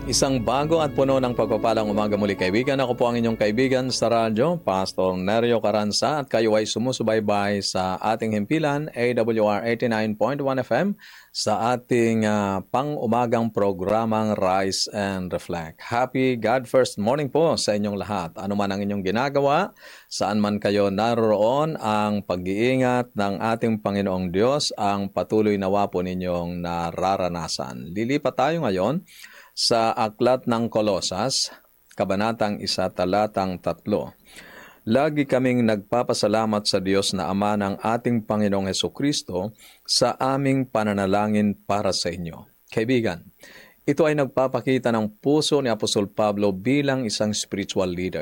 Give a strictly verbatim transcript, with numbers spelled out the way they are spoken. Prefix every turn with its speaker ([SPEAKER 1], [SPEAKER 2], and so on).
[SPEAKER 1] Isang bago at puno ng pagpapalang umaga muli, kaibigan. Ako po ang inyong kaibigan sa radyo, Pastor Nerio Caranza, at kayo ay sumusubaybay sa ating himpilan, A W R eighty-nine point one F M, sa ating uh, pang-umagang programang Rise and Reflect. Happy God First Morning po sa inyong lahat. Ano man ang inyong ginagawa, saan man kayo naroon, ang pag-iingat ng ating Panginoong Diyos ang patuloy nawa po ninyong nararanasan. Lilipat tayo ngayon sa Aklat ng Kolosas, Kabanatang isa, Talatang tatlo. Lagi kaming nagpapasalamat sa Diyos na Ama ng ating Panginoong Hesukristo sa aming pananalangin para sa inyo. Kaibigan, ito ay nagpapakita ng puso ni Apostol Pablo bilang isang spiritual leader.